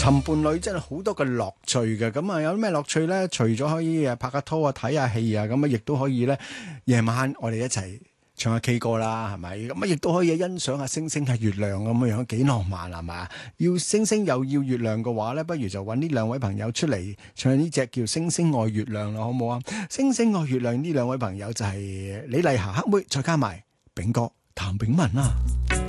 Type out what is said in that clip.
尋伴侶真係好多嘅樂趣嘅，咁啊有咩樂趣咧？除咗可以拍下拖啊、睇下戲啊，咁啊亦都可以咧夜晚我哋一齊唱下 K 歌啦，係咪？咁啊亦都可以欣賞下星星啊、月亮咁樣，幾浪漫係嘛？要星星又要月亮嘅話咧，不如就揾呢兩位朋友出嚟唱呢隻叫《星星愛月亮》啦，好唔好啊？星星愛月亮呢兩位朋友就係李麗霞黑妹，再加埋炳哥譚炳文啦。